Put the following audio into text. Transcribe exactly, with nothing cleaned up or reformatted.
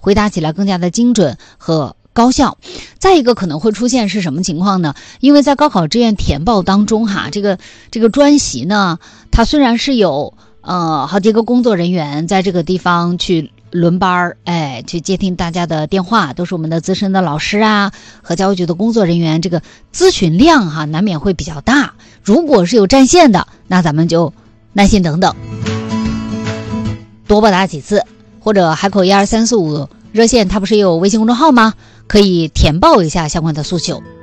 回答起来更加的精准和高效。再一个可能会出现是什么情况呢？因为在高考志愿填报当中哈，这个这个专席呢，它虽然是有呃好几个工作人员在这个地方去轮班，哎，去接听大家的电话，都是我们的资深的老师啊和教育局的工作人员，这个咨询量哈难免会比较大。如果是有占线的，那咱们就耐心等等，多拨打几次，或者海口一二三四五热线，它不是有微信公众号吗？可以填报一下相关的诉求。